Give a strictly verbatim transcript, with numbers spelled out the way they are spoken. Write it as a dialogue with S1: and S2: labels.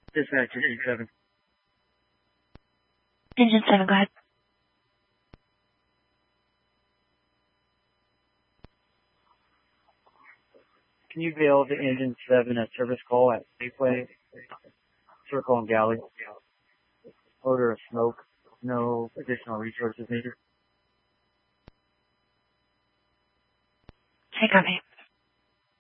S1: Dispatch Engine seven.
S2: Engine seven, go ahead.
S1: Can you bail to Engine seven at service call at Safeway, Circle and Galley? Odor of smoke. No additional resources needed.